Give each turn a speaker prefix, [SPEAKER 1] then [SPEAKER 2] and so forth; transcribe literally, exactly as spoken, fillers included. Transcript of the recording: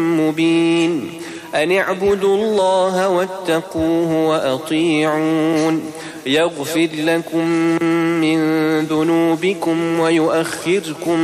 [SPEAKER 1] مبين أن اعبدوا الله واتقوه وأطيعون يغفر لكم من ذنوبكم ويؤخركم